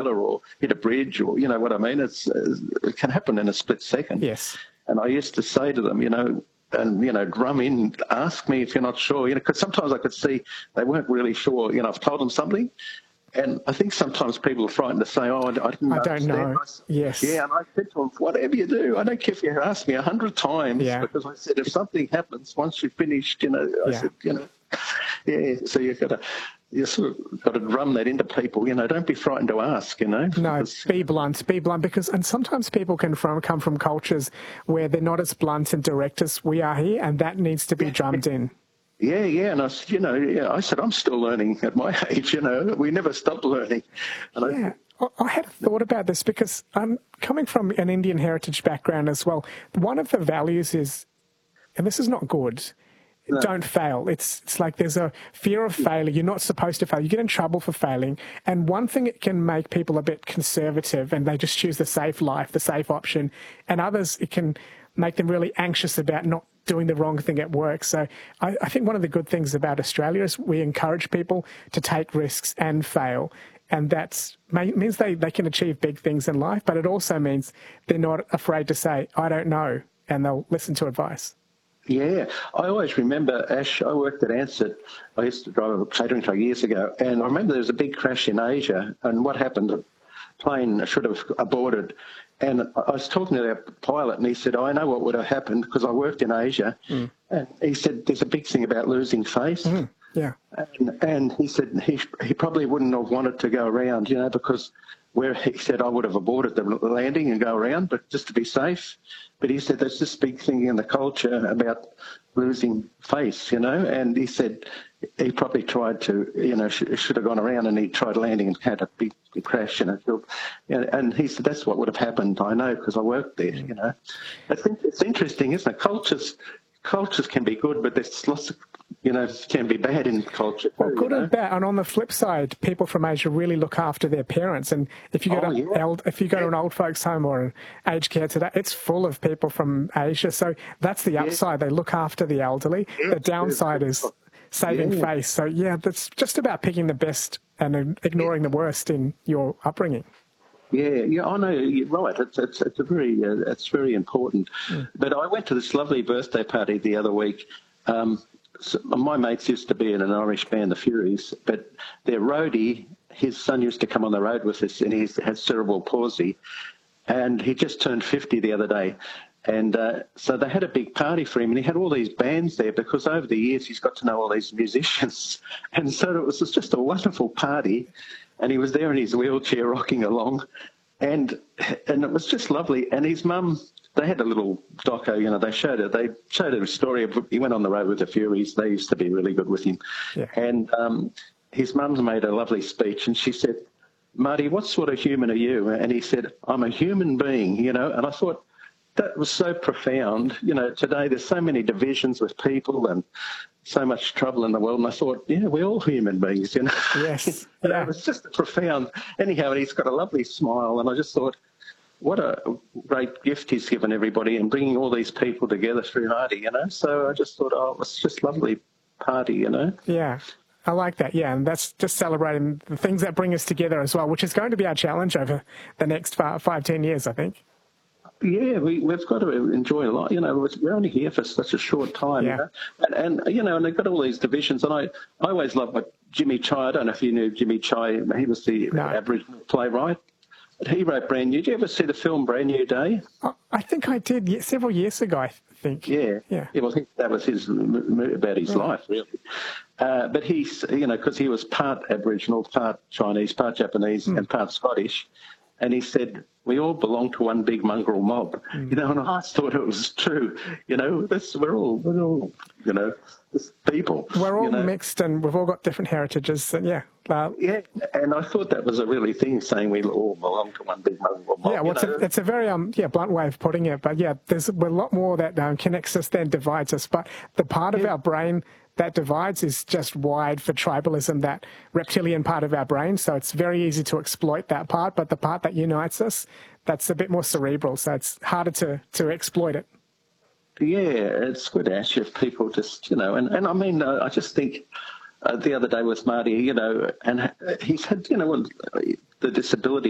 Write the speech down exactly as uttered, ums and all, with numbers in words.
pillar or hit a bridge, or you know what I mean. It's it can happen in a split second. Yes. And I used to say to them, you know, and you know, drum in, ask me if you're not sure, you know, because sometimes I could see they weren't really sure. You know, I've told them something. And I think sometimes people are frightened to say, oh, I, I didn't I don't understand. know. I said, yes. Yeah, and I said to them, whatever you do, I don't care if you ask me a hundred times, yeah. because I said, if something happens, once you've finished, you know, I yeah. said, you know, yeah, so you've got to, you sort of got to drum that into people, you know, don't be frightened to ask, you know. No, because, be blunt, be blunt, because, and sometimes people can from, come from cultures where they're not as blunt and direct as we are here, and that needs to be drummed in. Yeah, yeah, and I said, you know, yeah, I said, I'm still learning at my age, you know, we never stop learning. And yeah, I, I had thought about this because I'm coming from an Indian heritage background as well. One of the values is, and this is not good, no. don't fail. It's it's like there's a fear of failure. You're not supposed to fail. You get in trouble for failing. And one thing, it can make people a bit conservative and they just choose the safe life, the safe option. And others, it can make them really anxious about not doing the wrong thing at work. So I, I think one of the good things about Australia is we encourage people to take risks and fail. And that means they, they can achieve big things in life, but it also means they're not afraid to say, I don't know, and they'll listen to advice. Yeah, I always remember, Ash, I worked at Ansett. I used to drive a catering truck years ago, and I remember there was a big crash in Asia, and what happened, the plane should have aborted. And I was talking to their pilot, and he said, I know what would have happened because I worked in Asia. Mm. And he said, there's a big thing about losing face. Mm. Yeah. And, and he said he he probably wouldn't have wanted to go around, you know, because where he said I would have aborted the landing and go around, but just to be safe. But he said there's this big thing in the culture about losing face, you know, and he said he probably tried to, you know, sh- should have gone around, and he tried landing and had a big crash, you know. And, and he said that's what would have happened. I know because I worked there, you know. I think it's interesting, isn't it? Cultures, cultures can be good, but there's lots of, you know, can be bad in culture. Well, too, good you know? and bad. And on the flip side, people from Asia really look after their parents. And if you go oh, to yeah. eld, if you go to an old folks' home or an aged care today, it's full of people from Asia. So that's the upside. Yeah. They look after the elderly. Yeah, the downside is saving yeah. face. So yeah, that's just about picking the best and ignoring yeah. the worst in your upbringing. Yeah, yeah, I know you're right. It's it's it's a very uh, it's very important. Mm. But I went to this lovely birthday party the other week. Um, so my mates used to be in an Irish band, the Furies, but their roadie, his son used to come on the road with us, and he had cerebral palsy, and he just turned fifty the other day. And uh, so they had a big party for him, and he had all these bands there because over the years he's got to know all these musicians. And so it was just a wonderful party, and he was there in his wheelchair rocking along, and and it was just lovely. And his mum, they had a little doco, you know, they showed it. They showed a story of, he went on the road with the Furies. They used to be really good with him. Yeah. And um, his mum's made a lovely speech, and she said, Marty, what sort of human are you? And he said, I'm a human being, you know. And I thought, that was so profound. You know, today there's so many divisions with people and so much trouble in the world. And I thought, yeah, we're all human beings, you know. Yes. Yeah. It was just profound. Anyhow, and he's got a lovely smile. And I just thought, what a great gift he's given everybody and bringing all these people together through Marty, you know. So I just thought, oh, it was just a lovely party, you know. Yeah. I like that, yeah, and that's just celebrating the things that bring us together as well, which is going to be our challenge over the next five, five ten years, I think. Yeah, we, we've got to enjoy a lot. You know, we're only here for such a short time. Yeah. You know? and, and, you know, and they've got all these divisions. And I, I always love what Jimmy Chai, I don't know if you knew Jimmy Chai, he was the no. Aboriginal playwright. He wrote Brand New. Did you ever see the film Brand New Day? I think I did yeah, several years ago, I think. Yeah. Yeah. yeah well, I think that was his about his yeah. life, really. Uh, but he's, you know, because he was part Aboriginal, part Chinese, part Japanese, mm. and part Scottish. And he said, we all belong to one big mongrel mob. Mm. You know, and I thought it was true. You know, this, we're all, we're all, you know, people. We're all you know. mixed and we've all got different heritages. And yeah. Uh, yeah, and I thought that was a really thing, saying we all belong to one big mongrel mob. Yeah, well, it's a, it's a very um yeah blunt way of putting it. But yeah, there's a lot more that um, connects us than divides us. But the part yeah. of our brain that divides is just wired for tribalism, that reptilian part of our brain. So it's very easy to exploit that part. But the part that unites us, that's a bit more cerebral. So it's harder to, to exploit it. Yeah, it's good, Ash, if people just, you know, and, and I mean, uh, I just think uh, the other day with Marty, you know, and he's had, you know, the disability